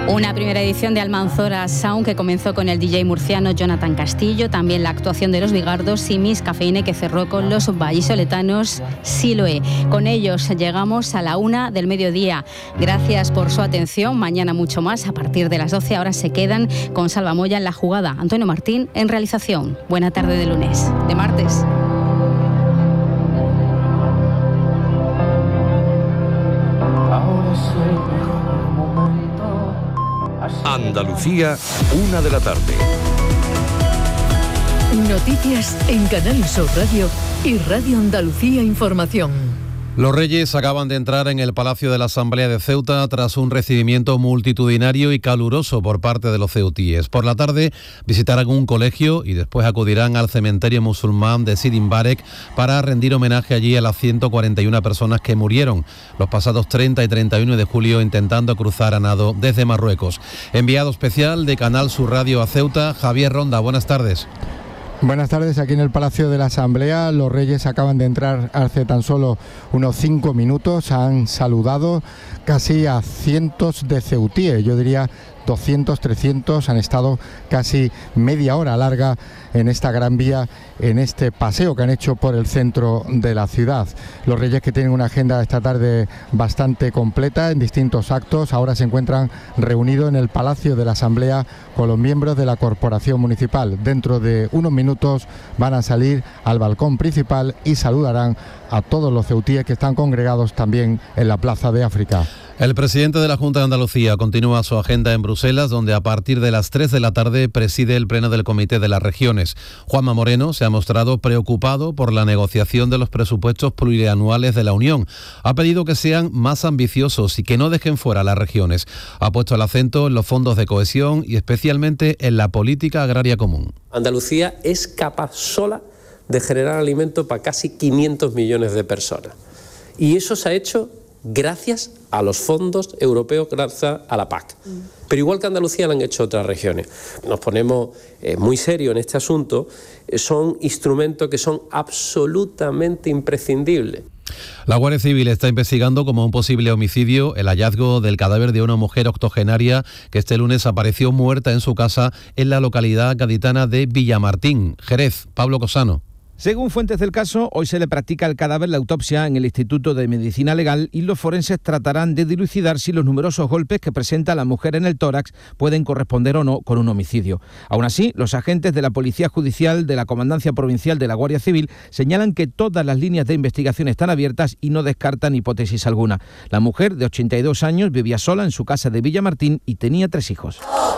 Una primera edición de Almanzora Sound que comenzó con el DJ murciano Jonathan Castillo, también la actuación de Los Bigardos y Miss Cafeína, que cerró con los vallisoletanos Siloé. Con ellos llegamos a la 1 del mediodía. Gracias por su atención. Mañana mucho más. A partir de las 12 ahora se quedan con Salva Moya en la jugada. Antonio Martín en realización. Buena tarde de lunes, de martes. Andalucía, 1 de la tarde. Noticias en Canal Sur Radio y Radio Andalucía Información. Los Reyes acaban de entrar en el Palacio de la Asamblea de Ceuta tras un recibimiento multitudinario y caluroso por parte de los ceutíes. Por la tarde visitarán un colegio y después acudirán al cementerio musulmán de Sidi Mbarek para rendir homenaje allí a las 141 personas que murieron los pasados 30 y 31 de julio intentando cruzar a nado desde Marruecos. Enviado especial de Canal Sur Radio a Ceuta, Javier Ronda, buenas tardes. Buenas tardes, aquí en el Palacio de la Asamblea. Los Reyes acaban de entrar hace tan solo unos 5 minutos. Han saludado casi a cientos de ceutíes, yo diría 200, 300, han estado casi media hora larga en esta Gran Vía, en este paseo que han hecho por el centro de la ciudad. Los Reyes, que tienen una agenda esta tarde bastante completa en distintos actos, ahora se encuentran reunidos en el Palacio de la Asamblea con los miembros de la Corporación Municipal. Dentro de unos minutos van a salir al balcón principal y saludarán a todos los ceutíes que están congregados también en la Plaza de África. El presidente de la Junta de Andalucía continúa su agenda en Bruselas, donde a partir de las 3 de la tarde preside el pleno del Comité de las Regiones. Juanma Moreno se ha mostrado preocupado por la negociación de los presupuestos plurianuales de la Unión. Ha pedido que sean más ambiciosos y que no dejen fuera a las regiones. Ha puesto el acento en los fondos de cohesión y especialmente en la política agraria común. Andalucía es capaz sola de generar alimento para casi 500 millones de personas. Y eso se ha hecho gracias a los fondos europeos, gracias a la PAC. Pero igual que Andalucía lo han hecho otras regiones. Nos ponemos muy serios en este asunto. Son instrumentos que son absolutamente imprescindibles. La Guardia Civil está investigando como un posible homicidio el hallazgo del cadáver de una mujer octogenaria que este lunes apareció muerta en su casa en la localidad gaditana de Villamartín, Jerez. Pablo Cosano. Según fuentes del caso, hoy se le practica al cadáver la autopsia en el Instituto de Medicina Legal y los forenses tratarán de dilucidar si los numerosos golpes que presenta la mujer en el tórax pueden corresponder o no con un homicidio. Aún así, los agentes de la Policía Judicial de la Comandancia Provincial de la Guardia Civil señalan que todas las líneas de investigación están abiertas y no descartan hipótesis alguna. La mujer, de 82 años, vivía sola en su casa de Villamartín y tenía 3 hijos.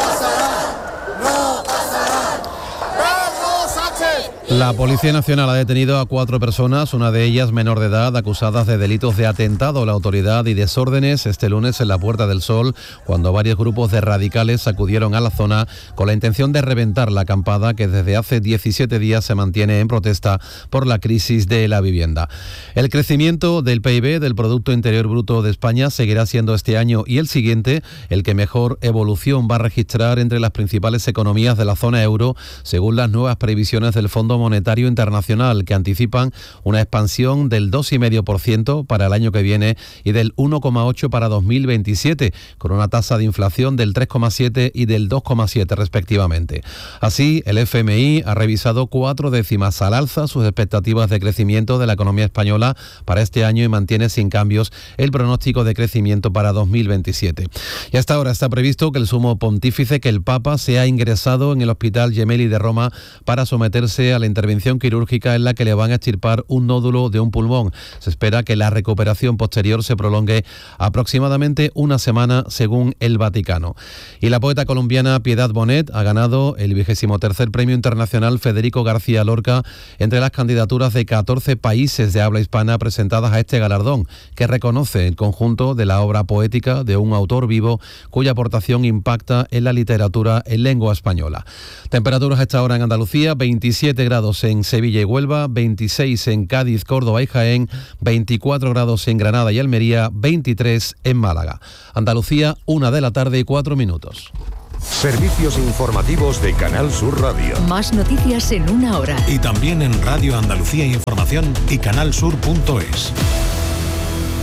La Policía Nacional ha detenido a 4 personas, una de ellas menor de edad, acusadas de delitos de atentado a la autoridad y desórdenes este lunes en la Puerta del Sol, cuando varios grupos de radicales acudieron a la zona con la intención de reventar la acampada que desde hace 17 días se mantiene en protesta por la crisis de la vivienda. El crecimiento del PIB, del Producto Interior Bruto de España, seguirá siendo este año y el siguiente el que mejor evolución va a registrar entre las principales economías de la zona euro, según las nuevas previsiones del Fondo Monetario Internacional, que anticipan una expansión del 2,5% para el año que viene y del 1,8% para 2027, con una tasa de inflación del 3,7% y del 2,7% respectivamente. Así, el FMI ha revisado 4 décimas al alza sus expectativas de crecimiento de la economía española para este año y mantiene sin cambios el pronóstico de crecimiento para 2027. Y hasta ahora está previsto que el sumo pontífice, que el Papa, sea ingresado en el Hospital Gemelli de Roma para someterse a la intervención quirúrgica en la que le van a extirpar un nódulo de un pulmón. Se espera que la recuperación posterior se prolongue aproximadamente una semana, según el Vaticano. Y la poeta colombiana Piedad Bonet ha ganado el 23º Premio Internacional Federico García Lorca entre las candidaturas de 14 países de habla hispana presentadas a este galardón, que reconoce el conjunto de la obra poética de un autor vivo cuya aportación impacta en la literatura en lengua española. Temperaturas a esta hora en Andalucía: 27 grados en Sevilla y Huelva, 26 en Cádiz, Córdoba y Jaén, 24 grados en Granada y Almería, 23 en Málaga. Andalucía, 1 de la tarde y 4 minutos. Servicios informativos de Canal Sur Radio. Más noticias en 1 hora. Y también en Radio Andalucía Información y canalsur.es.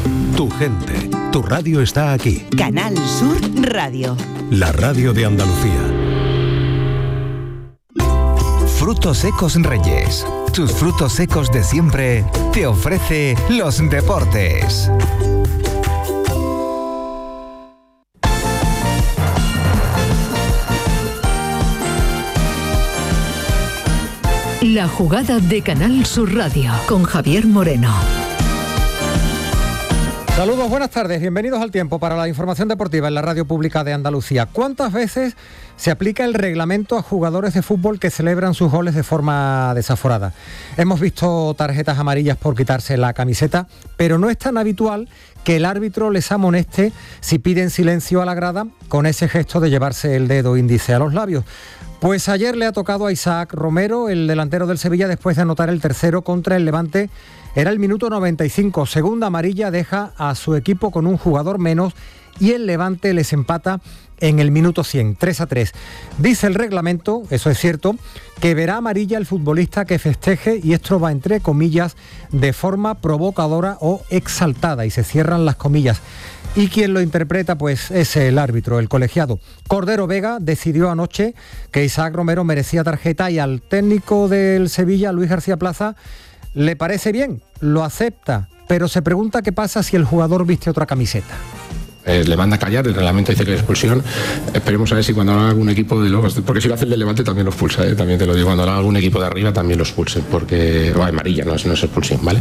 Tu gente, tu radio está aquí. Canal Sur Radio. La radio de Andalucía. Frutos secos Reyes. Tus frutos secos de siempre te ofrece los deportes. La jugada de Canal Sur Radio con Javier Moreno. Saludos, buenas tardes, bienvenidos al tiempo para la información deportiva en la radio pública de Andalucía. ¿Cuántas veces se aplica el reglamento a jugadores de fútbol que celebran sus goles de forma desaforada? Hemos visto tarjetas amarillas por quitarse la camiseta, pero no es tan habitual que el árbitro les amoneste si piden silencio a la grada con ese gesto de llevarse el dedo índice a los labios. Pues ayer le ha tocado a Isaac Romero, el delantero del Sevilla, después de anotar el tercero contra el Levante. Era el minuto 95, segunda amarilla, deja a su equipo con un jugador menos y el Levante les empata en el minuto 100, 3-3. Dice el reglamento, eso es cierto, que verá amarilla el futbolista que festeje, y esto va entre comillas, de forma provocadora o exaltada, y se cierran las comillas. Y quien lo interpreta, pues, es el árbitro, el colegiado. Cordero Vega decidió anoche que Isaac Romero merecía tarjeta y al técnico del Sevilla, Luis García Plaza, le parece bien, lo acepta, pero se pregunta qué pasa si el jugador viste otra camiseta. Le manda a callar, el reglamento dice que es expulsión. Esperemos a ver si cuando haga algún equipo de los... Porque si lo hace el de Levante también lo expulsa, también te lo digo, cuando haga algún equipo de arriba también lo expulsen, porque amarilla, no es expulsión, ¿vale?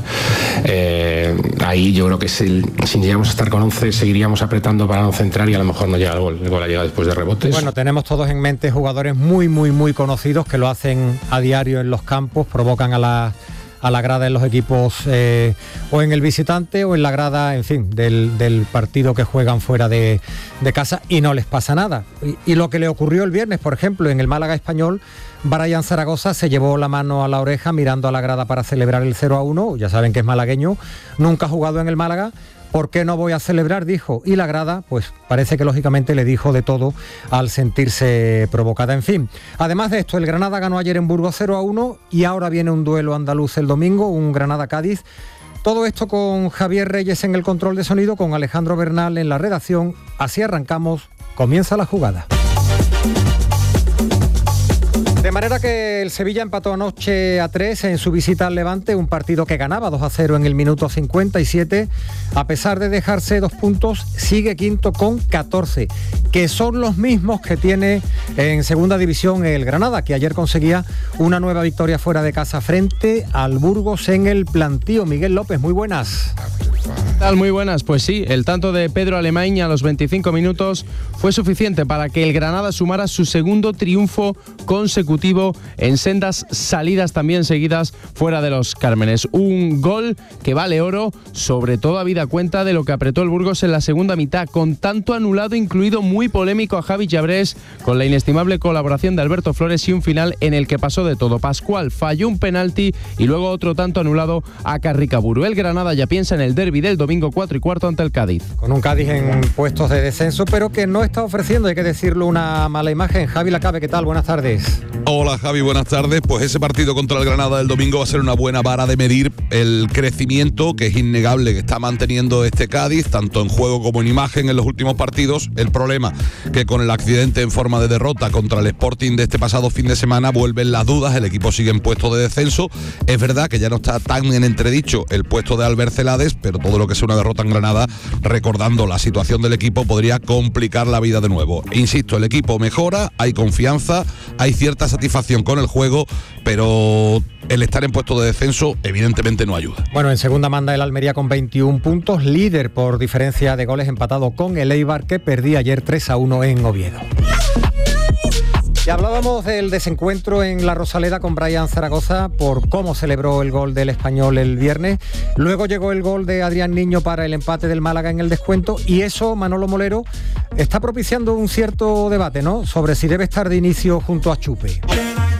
Ahí yo creo que si llegamos a estar con 11 seguiríamos apretando para no centrar y a lo mejor no llega el gol. El gol ha llegado después de rebotes. Bueno, tenemos todos en mente jugadores muy conocidos que lo hacen a diario en los campos, provocan a la grada en los equipos o en el visitante o en la grada, en fin, del partido que juegan fuera de casa y no les pasa nada. Y lo que le ocurrió el viernes, por ejemplo, en el Málaga Español, Brian Zaragoza se llevó la mano a la oreja mirando a la grada para celebrar el 0-1, ya saben que es malagueño, nunca ha jugado en el Málaga. ¿Por qué no voy a celebrar?, dijo, y la grada, pues parece que lógicamente le dijo de todo al sentirse provocada. En fin, además de esto, el Granada ganó ayer en Burgos 0-1 y ahora viene un duelo andaluz el domingo, un Granada-Cádiz. Todo esto con Javier Reyes en el control de sonido, con Alejandro Bernal en la redacción. Así arrancamos, comienza la jugada. De manera que el Sevilla empató anoche a 3 en su visita al Levante, un partido que ganaba 2-0 en el minuto 57. A pesar de dejarse 2 puntos, sigue quinto con 14, que son los mismos que tiene en segunda división el Granada, que ayer conseguía una nueva victoria fuera de casa frente al Burgos en el Plantío. Miguel López, muy buenas. ¿Qué tal? Muy buenas. Pues sí, el tanto de Pedro Alemany a los 25 minutos fue suficiente para que el Granada sumara su segundo triunfo consecutivo en sendas salidas también seguidas fuera de los Cármenes. Un gol que vale oro, sobre todo habida cuenta de lo que apretó el Burgos en la segunda mitad, con tanto anulado, incluido muy polémico a Javi Llabrés, con la inestimable colaboración de Alberto Flores y un final en el que pasó de todo. Pascual falló un penalti y luego otro tanto anulado a Carricaburu. El Granada ya piensa en el derbi del domingo 4:15 ante el Cádiz. Con un Cádiz en puestos de descenso, pero que no está ofreciendo, hay que decirlo, una mala imagen. Javi Lacabe, ¿qué tal? Buenas tardes. Hola Javi, buenas tardes. Pues ese partido contra el Granada del domingo va a ser una buena vara de medir el crecimiento, que es innegable, que está manteniendo este Cádiz, tanto en juego como en imagen en los últimos partidos. El problema que con el accidente en forma de derrota contra el Sporting de este pasado fin de semana vuelven las dudas, el equipo sigue en puesto de descenso. Es verdad que ya no está tan en entredicho el puesto de Albert Celades, pero todo lo que sea una derrota en Granada, recordando la situación del equipo, podría complicar la vida de nuevo. Insisto, el equipo mejora, hay confianza, hay cierta satisfacción con el juego, pero el estar en puesto de descenso evidentemente no ayuda. Bueno, en segunda manda el Almería con 21 puntos, líder por diferencia de goles, empatado con el Eibar, que perdía ayer 3-1 en Oviedo. Y hablábamos del desencuentro en la Rosaleda con Brian Zaragoza por cómo celebró el gol del Español el viernes. Luego llegó el gol de Adrián Niño para el empate del Málaga en el descuento, y eso, Manolo Molero, está propiciando un cierto debate, ¿no?, sobre si debe estar de inicio junto a Chupe.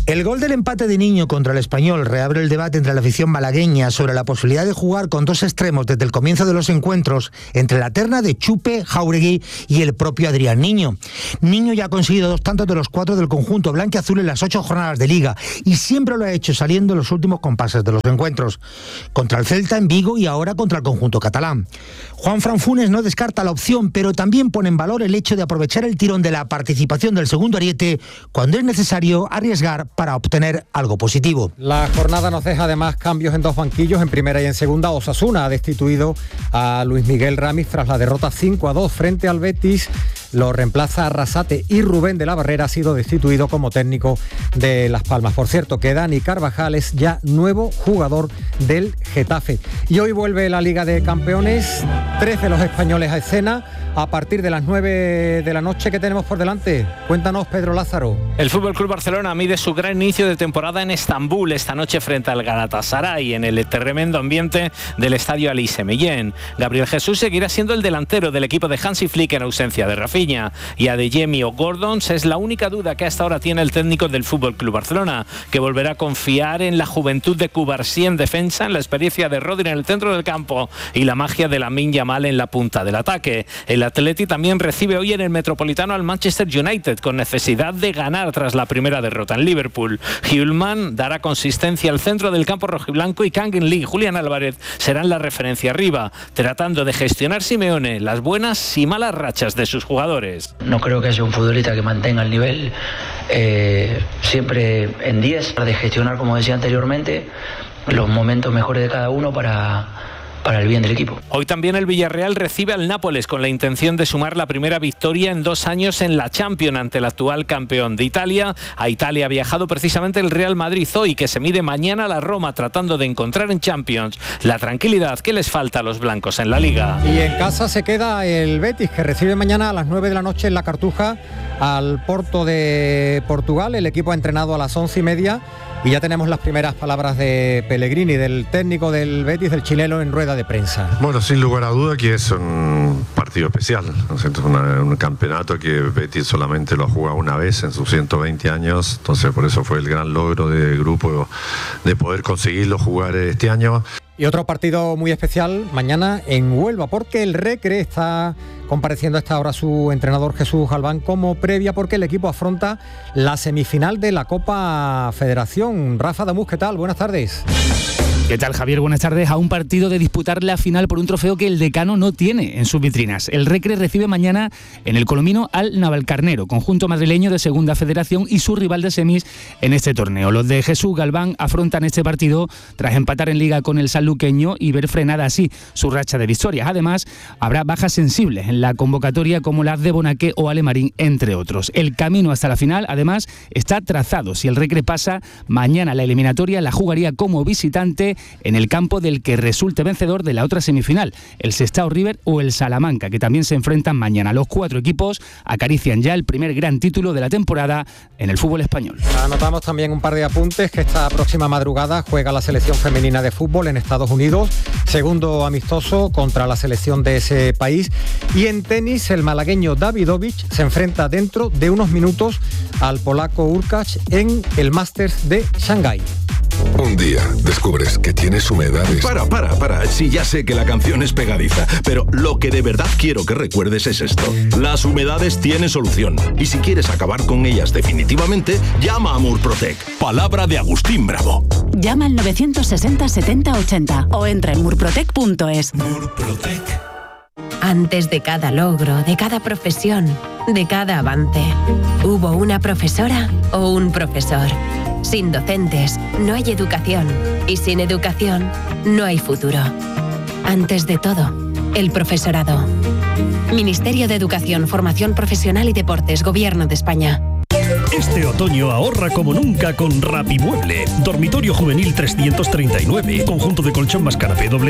El gol del empate de Niño contra el Español reabre el debate entre la afición malagueña sobre la posibilidad de jugar con dos extremos desde el comienzo de los encuentros entre la terna de Chupe, Jauregui y el propio Adrián Niño. Niño ya ha conseguido 2 tantos de los 4 del conjunto blanquiazul en las 8 jornadas de Liga y siempre lo ha hecho saliendo en los últimos compases de los encuentros. Contra el Celta en Vigo y ahora contra el conjunto catalán. Juanfran Funes no descarta la opción, pero también pone en valor el hecho de aprovechar el tirón de la participación del segundo ariete cuando es necesario arriesgar para obtener algo positivo. La jornada nos deja además cambios en 2 banquillos, en primera y en segunda. Osasuna ha destituido a Luis Miguel Ramis tras la derrota 5-2 frente al Betis. Lo reemplaza Arrasate y Rubén de la Barrera ha sido destituido como técnico de Las Palmas. Por cierto, que Dani Carvajal es ya nuevo jugador del Getafe. Y hoy vuelve la Liga de Campeones, 3 de los españoles a escena a partir de las 9 de la noche. ¿Qué tenemos por delante? Cuéntanos, Pedro Lázaro. El FC Barcelona mide su gran inicio de temporada en Estambul esta noche frente al Galatasaray en el tremendo ambiente del estadio Ali Semeyen. Gabriel Jesús seguirá siendo el delantero del equipo de Hansi Flick en ausencia de Rafinha, y Adeyemi o Gordons es la única duda que hasta ahora tiene el técnico del FC Barcelona, que volverá a confiar en la juventud de Cubarsí en defensa, en la experiencia de Rodri en el centro del campo y la magia de Lamine Yamal en la punta del ataque. El Atleti también recibe hoy en el Metropolitano al Manchester United con necesidad de ganar tras la primera derrota en Liverpool. Hjulman dará consistencia al centro del campo rojiblanco y Kangin Lee y Julián Álvarez serán la referencia arriba, tratando de gestionar Simeone las buenas y malas rachas de sus jugadores. No creo que haya un futbolista que mantenga el nivel siempre en 10, de gestionar, como decía anteriormente, los momentos mejores de cada uno para el bien del equipo. Hoy también el Villarreal recibe al Nápoles con la intención de sumar la primera victoria en 2 años en la Champions ante el actual campeón de Italia. A Italia ha viajado precisamente el Real Madrid hoy, que se mide mañana a la Roma tratando de encontrar en Champions la tranquilidad que les falta a los blancos en la Liga. Y en casa se queda el Betis, que recibe mañana a las 9 de la noche en la Cartuja al Porto de Portugal. El equipo ha entrenado a las 11:30 y ya tenemos las primeras palabras de Pellegrini, del técnico del Betis, del chileno, en rueda de prensa. Bueno, sin lugar a duda que es un partido especial, ¿no? Es un campeonato que Betis solamente lo ha jugado una vez en sus 120 años, entonces por eso fue el gran logro del grupo de poder conseguirlo jugar este año. Y otro partido muy especial mañana en Huelva, porque el Recre está compareciendo a esta hora su entrenador Jesús Galván como previa, porque el equipo afronta la semifinal de la Copa Federación. Rafa Damus, ¿qué tal? Buenas tardes. ¿Qué tal, Javier? Buenas tardes. A un partido de disputar la final por un trofeo que el Decano no tiene en sus vitrinas. El Recre recibe mañana en el Colomino al Navalcarnero, conjunto madrileño de Segunda Federación y su rival de semis en este torneo. Los de Jesús Galván afrontan este partido tras empatar en Liga con el sanluqueño y ver frenada así su racha de victorias. Además, habrá bajas sensibles en la convocatoria como las de Bonaque o Alemarín, entre otros. El camino hasta la final, además, está trazado. Si el Recre pasa, mañana la eliminatoria la jugaría como visitante en el campo del que resulte vencedor de la otra semifinal, el Sestao River o el Salamanca, que también se enfrentan mañana. Los 4 equipos acarician ya el primer gran título de la temporada en el fútbol español. Anotamos también un par de apuntes, que esta próxima madrugada juega la selección femenina de fútbol en Estados Unidos, segundo amistoso contra la selección de ese país. Y en tenis, el malagueño Davidovich se enfrenta dentro de unos minutos al polaco Urkacz en el Masters de Shanghái. Un día descubres que tienes humedades. Para. Sí, ya sé que la canción es pegadiza, pero lo que de verdad quiero que recuerdes es esto. Las humedades tienen solución. Y si quieres acabar con ellas definitivamente, llama a Murprotec. Palabra de Agustín Bravo. Llama al 960 70 80 o entra en murprotec.es. Murprotec. Antes de cada logro, de cada profesión, de cada avance, hubo una profesora o un profesor. Sin docentes no hay educación y sin educación no hay futuro. Antes de todo, el profesorado. Ministerio de Educación, Formación Profesional y Deportes, Gobierno de España. Este otoño ahorra como nunca con Rapimueble. Dormitorio juvenil 339. Conjunto de colchón más canapé doble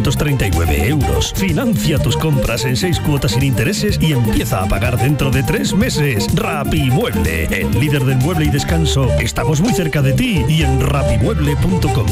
339 euros. Financia tus compras en 6 cuotas sin intereses y empieza a pagar dentro de 3 meses. Rapimueble, el líder del mueble y descanso. Estamos muy cerca de ti y en rapimueble.com.